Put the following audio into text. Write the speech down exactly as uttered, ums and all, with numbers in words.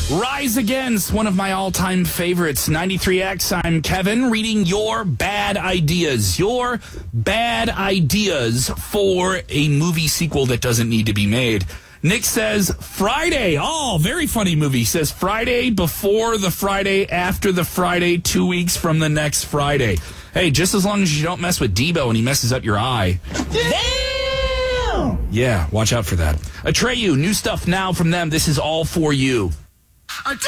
Rise Against, one of my all-time favorites. ninety-three X, I'm Kevin, reading your bad ideas. Your bad ideas for a movie sequel that doesn't need to be made. Nick says, Friday. Oh, very funny movie. He says, Friday before the Friday after the Friday, two weeks from the next Friday. Hey, just as long as you don't mess with Debo and he messes up your eye. Damn! Yeah, watch out for that. Atreyu, new stuff now from them. This is All For You. I